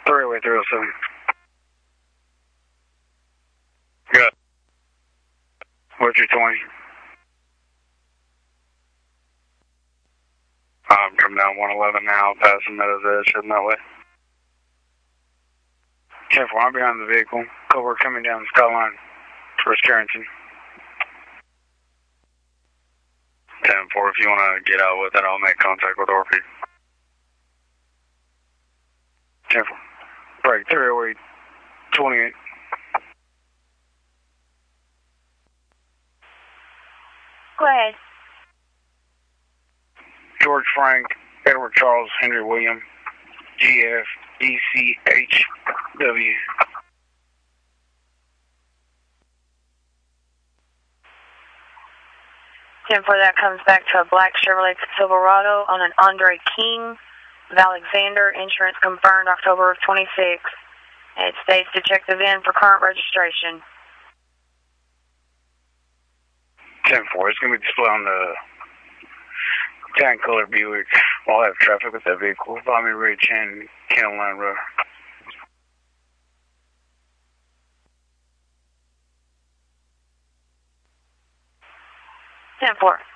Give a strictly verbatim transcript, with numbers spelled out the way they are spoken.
three-way three oh seven. Good. What's your twenty? I'm coming down one eleven now, passing Meadows Edge, heading that way. Careful, I'm behind the vehicle. Cobra coming down the skyline towards Carrington. ten four, if you want to get out with it, I'll make contact with Orphe. Careful. Break three oh eight, twenty-eight. Go ahead. George Frank, Edward Charles, Henry William, G F, E C H, W. ten four, that comes back to a black Chevrolet Silverado on an Andre King of Alexander. Insurance confirmed October of twenty-six. It states to check the V I N for current registration. ten four, it's going to be displayed on the tan color Buick. I'll have traffic with that vehicle. Bobby Ridge and Kennel Line Road. ten four.